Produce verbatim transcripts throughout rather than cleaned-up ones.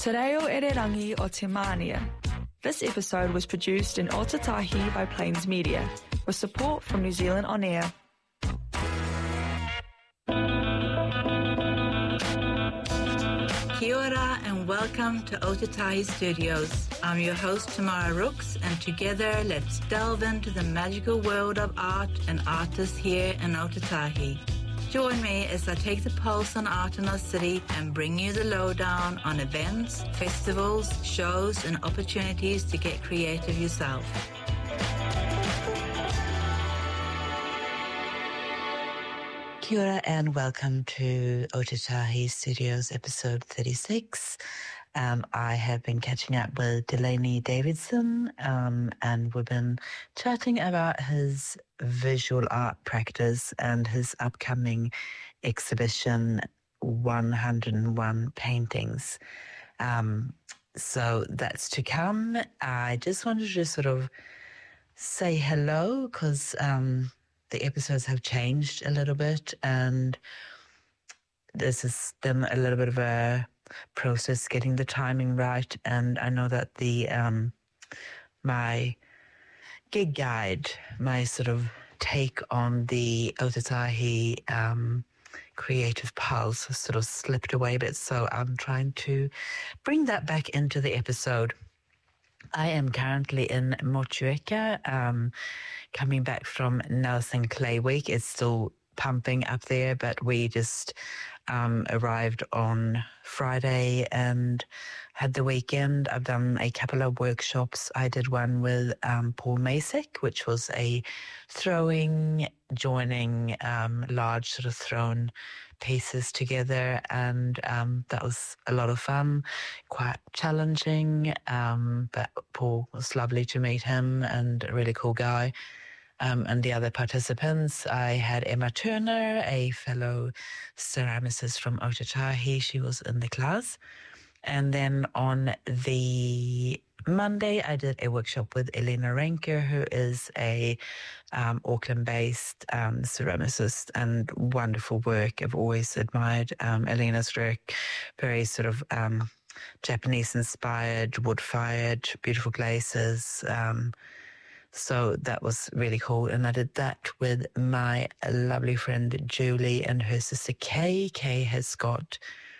Te reo Ererangi o Te Mania. This episode was produced in Otatahi by Plains Media, with support from New Zealand On Air. Kia ora and welcome to Otatahi Studios. I'm your host Tamara Rooks, and together let's delve into the magical world of art and artists here in Otatahi. Join me as I take the pulse on art in our city and bring you the lowdown on events, festivals, shows, and opportunities to get creative yourself. Kia ora and welcome to Otatahi Studios episode thirty-six. Um, I have been catching up with Delaney Davidson um, and we've been chatting about his visual art practice and his upcoming exhibition, one hundred and one Paintings. Um, so that's to come. I just wanted to sort of say hello because um, the episodes have changed a little bit and this has been a little bit of a process getting the timing right, and I know that the um my gig guide, my sort of take on the Otatahi um creative pulse has sort of slipped away a bit, so I'm trying to bring that back into the episode. I am currently in Motueka, um coming back from Nelson Clay Week. It's still pumping up there, but we just um, arrived on Friday and had the weekend. I've done a couple of workshops. I did one with um, Paul Masick, which was a throwing, joining um, large sort of thrown pieces together, and um, that was a lot of fun, quite challenging, um, but Paul was lovely to meet him and a really cool guy. Um, and the other participants, I had Emma Turner, a fellow ceramicist from Otatahi. She was in the class. And then on the Monday, I did a workshop with Elena Renker, who is a um, Auckland-based um, ceramicist and wonderful work. I've always admired um, Elena's work, very sort of um, Japanese-inspired, wood-fired, beautiful glazes, um So that was really cool. And I did that with my lovely friend Julie and her sister Kay. Kay has got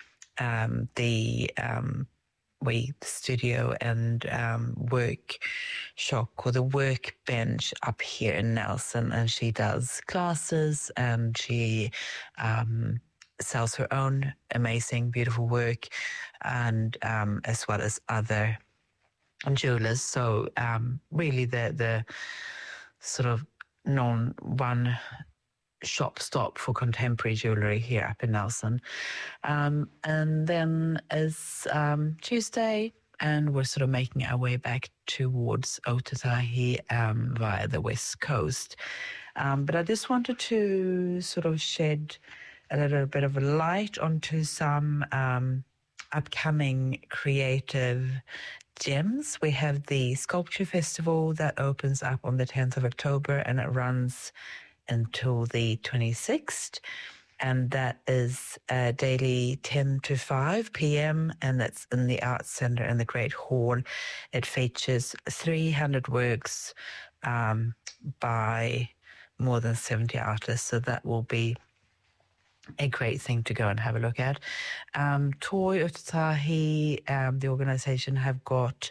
um, the um, we studio and um, workshop called the Workbench up here in Nelson. And she does classes and she um, sells her own amazing, beautiful work, and um, as well as other jewelers. So um, really the the sort of non one shop stop for contemporary jewellery here up in Nelson. Um, and then as um, Tuesday, and we're sort of making our way back towards Otatahi um, via the west coast. Um, but I just wanted to sort of shed a little bit of a light onto some um, upcoming creative gems. We have the Sculpture Festival that opens up on the tenth of October and it runs until the twenty-sixth. And that is uh, daily ten to five p.m. and that's in the Arts Centre in the Great Hall. It features three hundred works um, by more than seventy artists. So that will be a great thing to go and have a look at. Um, Toi Otatahi, um, the organisation, have got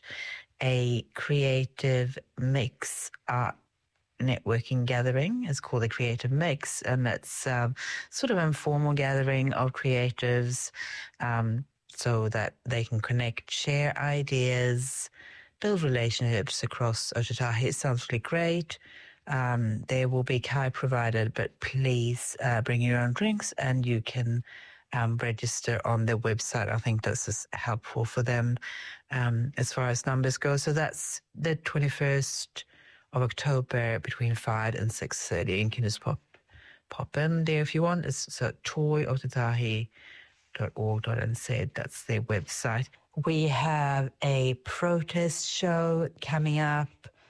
a creative mix art networking gathering. It's called the Creative Mix, and it's um, sort of informal gathering of creatives um, so that they can connect, share ideas, build relationships across Otatahi. It sounds really great. Um, there will be kai provided, but please uh, bring your own drinks and you can um, register on their website. I think this is helpful for them um, as far as numbers go. So that's the twenty-first of October between five and six thirty. You can just pop, pop in there if you want. It's so toi otatahi dot org dot n z. That's their website. We have a protest show coming up.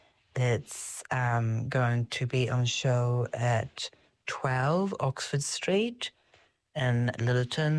It's um, going to be on show at twelve Oxford Street in Littleton.